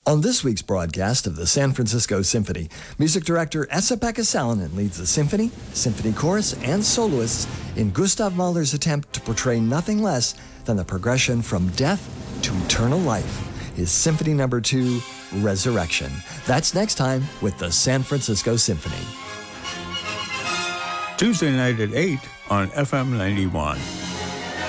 On this week's broadcast of the San Francisco Symphony, music director Esa-Pekka Salonen leads the symphony, symphony chorus, and soloists in Gustav Mahler's attempt to portray nothing less than the progression from death to eternal life, his Symphony No. 2, Resurrection. That's next time with the San Francisco Symphony. Tuesday night at 8 on FM 91.